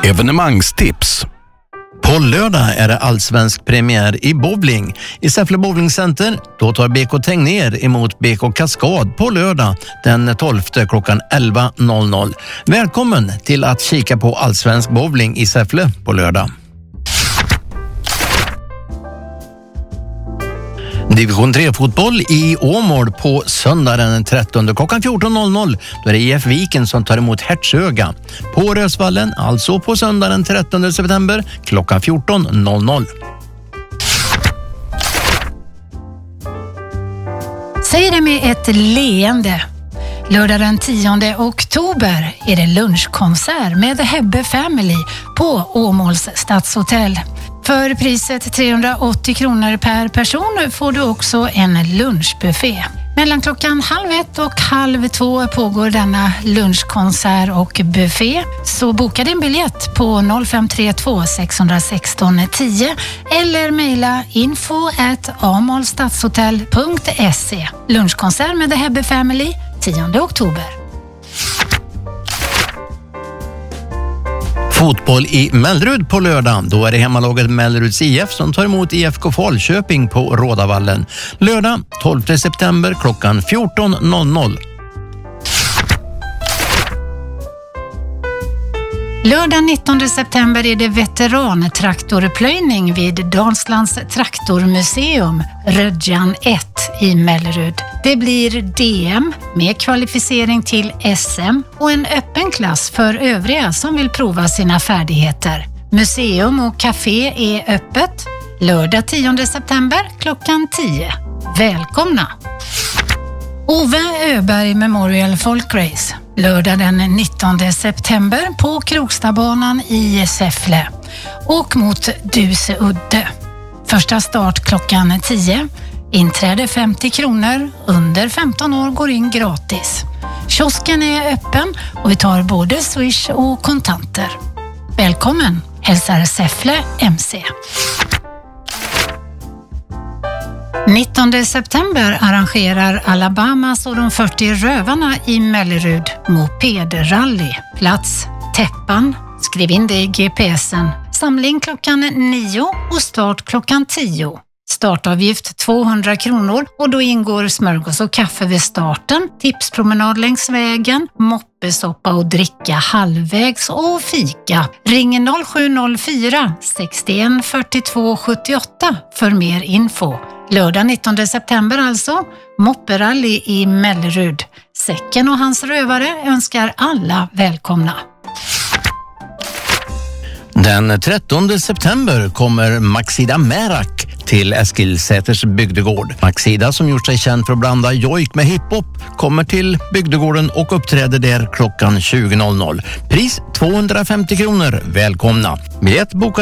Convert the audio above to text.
Evenemangstips. På lördag är det allsvensk premiär i bowling. I Säffle Bowlingcenter då tar BK Tegnér emot BK Kaskad på lördag den 12 klockan 11.00. Välkommen till att kika på allsvensk bowling i Säffle på lördag. Division 3-fotboll i Åmål på söndag den 13 klockan 14.00. Då är det IF Viken som tar emot Hertsöga. På Rösvallen, alltså på söndag den 13 september klockan 14.00. Säg det med ett leende. Lördag den 10 oktober är det lunchkonsert med The Hebbe Family på Åmåls stadshotell. För priset 380 kronor per person får du också en lunchbuffé. Mellan klockan 1:30 och 1:30 pågår denna lunchkonsert och buffé. Så boka din biljett på 0532 616 10 eller mejla info@amolstadshotell.se. Lunchkonsert med The Hebbe Family 10 oktober. Fotboll i Mellerud på lördag. Då är det hemmalaget Melleruds IF som tar emot IFK Falköping på Rådavallen. Lördag 12 september klockan 14.00. Lördag 19 september är det veterantraktorplöjning vid Dalslands traktormuseum Rödjan 1 i Mellerud. Det blir DM med kvalificering till SM och en öppen klass för övriga som vill prova sina färdigheter. Museum och café är öppet lördag 10 september klockan 10. Välkomna! Ove Öberg Memorial Folkrace. Lördag den 19 september på Krokstabanan i Säffle. Åk mot Duseudde. Första start klockan 10. Inträde 50 kronor. Under 15 år går in gratis. Kiosken är öppen och vi tar både Swish och kontanter. Välkommen, hälsar Säffle MC. 19 september arrangerar Alabamas och de 40 rövarna i Mellerud mopedrally. Plats Täppan. Skriv in det i GPSen. Samling klockan 9 och start klockan 10. Startavgift 200 kronor och då ingår smörgås och kaffe vid starten, tipspromenad längs vägen, moppesoppa och dricka halvvägs och fika. Ring 0704 61 42 78 för mer info. Lördag 19 september alltså, mopperally i Mellerud. Säcken och hans rövare önskar alla välkomna. Den 13 september kommer Maxida Merak till Eskilsäters bygdegård. Maxida, som gjort sig känd för att blanda jojk med hiphop, kommer till bygdegården och uppträder där klockan 20.00. Pris 250 kronor. Välkomna. Biljett boka